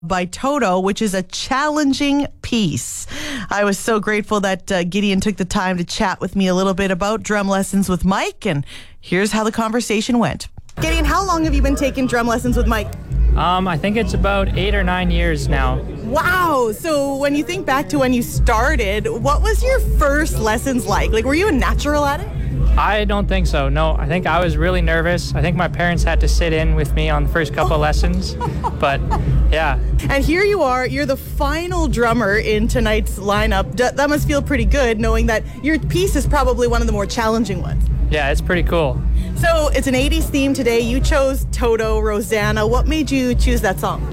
by Toto, which is a challenging piece. I was so grateful that Gideon took the time to chat with me a little bit about drum lessons with Mike, and here's how the conversation went. Gideon, how long have you been taking drum lessons with Mike? I think it's about 8 or 9 years now. Wow. So when you think back to when you started, what was your first lessons like? Like, were you a natural at it? I don't think so. No, I think I was really nervous. I think my parents had to sit in with me on the first couple lessons. But yeah. And here you are. You're the final drummer in tonight's lineup. That must feel pretty good, knowing that your piece is probably one of the more challenging ones. Yeah, it's pretty cool. So it's an 80s theme today. You chose Toto, Rosanna. What made you choose that song?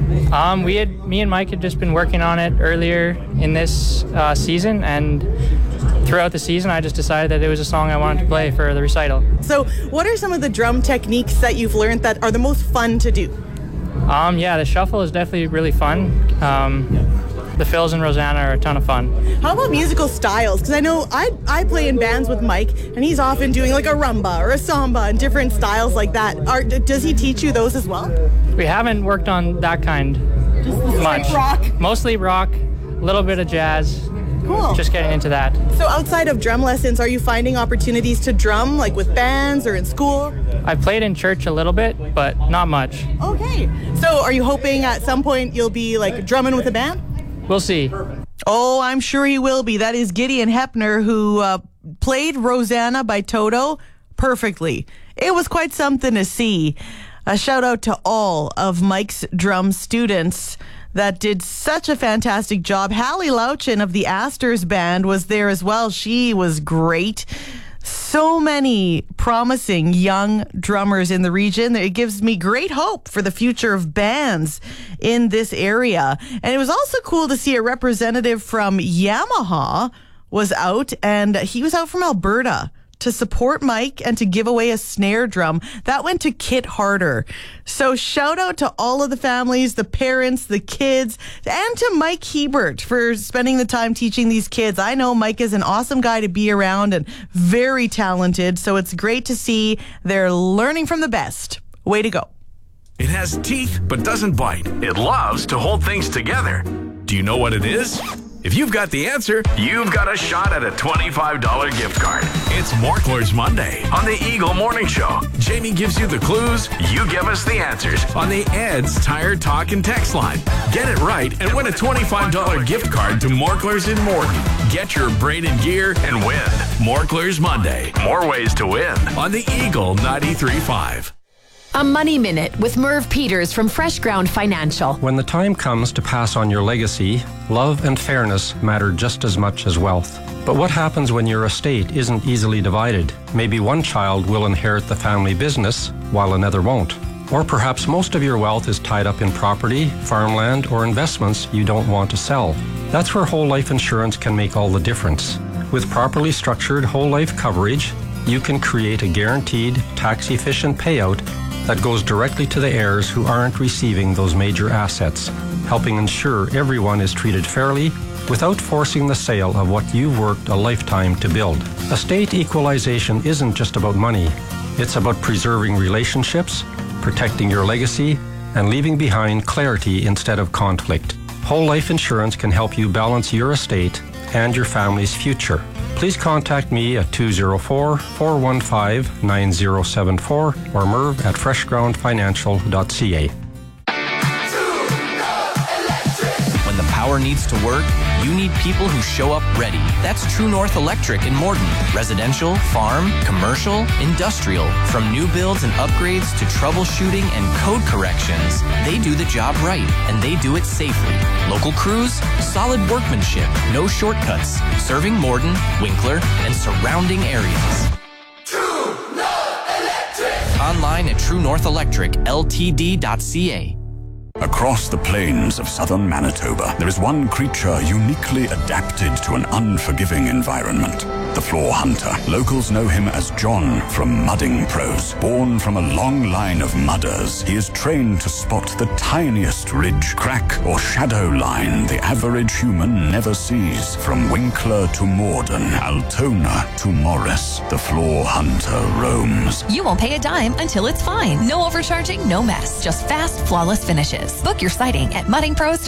Me and Mike had just been working on it earlier in this season, and throughout the season I just decided that it was a song I wanted to play for the recital. So what are some of the drum techniques that you've learned that are the most fun to do? The shuffle is definitely really fun. The fills and Rosanna are a ton of fun. How about musical styles? Because I know I play in bands with Mike, and he's often doing like a rumba or a samba and different styles like that. Does he teach you those as well? We haven't worked on that kind much. Like rock? Mostly rock, a little bit of jazz. Cool. Just getting into that. So outside of drum lessons, are you finding opportunities to drum, like with bands or in school? I played in church a little bit, but not much. Okay. So are you hoping at some point you'll be like drumming with a band? We'll see. Oh, I'm sure he will be. That is Gideon Hepner, who played Rosanna by Toto perfectly. It was quite something to see. A shout out to all of Mike's drum students that did such a fantastic job. Hallie Lauchin of the Astors Band was there as well. She was great. So many promising young drummers in the region. It gives me great hope for the future of bands in this area. And it was also cool to see a representative from Yamaha was out, and he was out from Alberta to support Mike and to give away a snare drum. That went to Kit Harder. So shout out to all of the families, the parents, the kids, and to Mike Hebert for spending the time teaching these kids. I know Mike is an awesome guy to be around and very talented, so it's great to see they're learning from the best. Way to go. It has teeth but doesn't bite. It loves to hold things together. Do you know what it is? If you've got the answer, you've got a shot at a $25 gift card. It's Morklers Monday on the Eagle Morning Show. Jamie gives you the clues, you give us the answers on the Ed's Tire Talk and Text line. Get it right and win a $25 gift card to Morklers in Morton. Get your braided gear and win. Morklers Monday. More ways to win on the Eagle 93.5. A Money Minute with Merv Peters from Fresh Ground Financial. When the time comes to pass on your legacy, love and fairness matter just as much as wealth. But what happens when your estate isn't easily divided? Maybe one child will inherit the family business while another won't. Or perhaps most of your wealth is tied up in property, farmland, or investments you don't want to sell. That's where whole life insurance can make all the difference. With properly structured whole life coverage, you can create a guaranteed, tax-efficient payout that goes directly to the heirs who aren't receiving those major assets, helping ensure everyone is treated fairly without forcing the sale of what you've worked a lifetime to build. Estate equalization isn't just about money. It's about preserving relationships, protecting your legacy, and leaving behind clarity instead of conflict. Whole life insurance can help you balance your estate and your family's future. Please contact me at 204-415-9074 or merv@freshgroundfinancial.ca. When the power needs to work, you need people who show up ready. That's True North Electric in Morton. Residential, farm, commercial, industrial. From new builds and upgrades to troubleshooting and code corrections, they do the job right, and they do it safely. Local crews, solid workmanship, no shortcuts. Serving Morton, Winkler, and surrounding areas. True North Electric! Online at truenorthelectricltd.ca. Across the plains of southern Manitoba, there is one creature uniquely adapted to an unforgiving environment. the Floor Hunter. Locals know him as John from Mudding Pros. Born from a long line of mudders, he is trained to spot the tiniest ridge, crack, or shadow line the average human never sees. From Winkler to Morden, Altona to Morris, the Floor Hunter roams. You won't pay a dime until it's fine. No overcharging, no mess. Just fast, flawless finishes. Book your siding at muddingpros.com.